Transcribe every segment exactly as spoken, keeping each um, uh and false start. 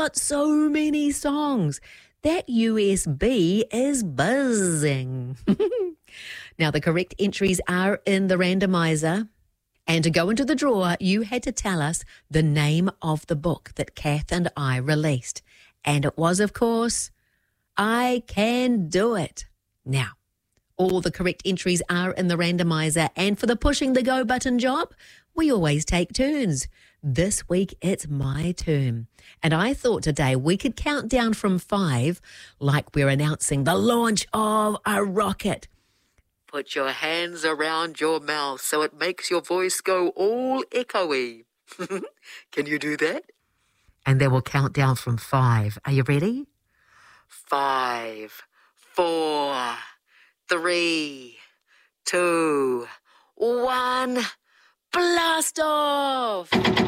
got so many songs. That U S B is buzzing. Now, the correct entries are in the randomizer. And to go into the draw, you had to tell us the name of the book that Kath and I released. And it was, of course, I Can Do It. Now, all the correct entries are in the randomizer. And for the pushing the go button job, we always take turns. This week, it's my turn. And I thought today we could count down from five like we're announcing the launch of a rocket. Put your hands around your mouth so it makes your voice go all echoey. Can you do that? And then we'll count down from five. Are you ready? Five, four, three, two, one... Blast off!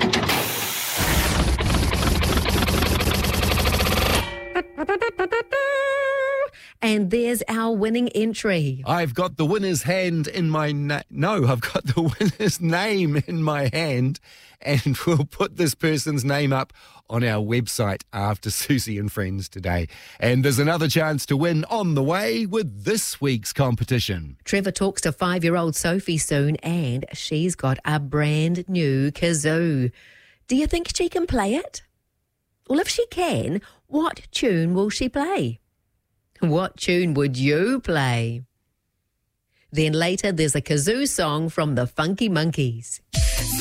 And there's our winning entry. I've got the winner's hand in my... Na- no, I've got the winner's name in my hand, and we'll put this person's name up on our website after Susie and Friends today. And there's another chance to win on the way with this week's competition. Trevor talks to five-year-old Sophie soon, and she's got a brand new kazoo. Do you think she can play it? Well, if she can, what tune will she play? What tune would you play? Then later, there's a kazoo song from the Funky Monkeys.